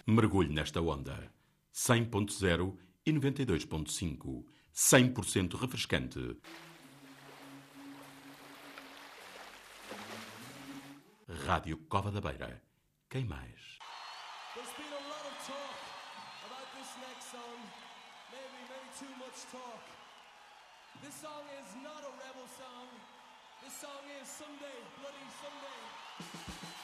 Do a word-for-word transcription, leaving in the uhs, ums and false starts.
Mergulhe nesta onda. cem ponto zero e noventa e dois ponto cinco. cem por cento refrescante. Rádio Cova da Beira. Quem mais? There's been a lot of talk about this next song. Maybe, maybe too much talk. This song is not a rebel song. This song is Someday, Bloody Someday.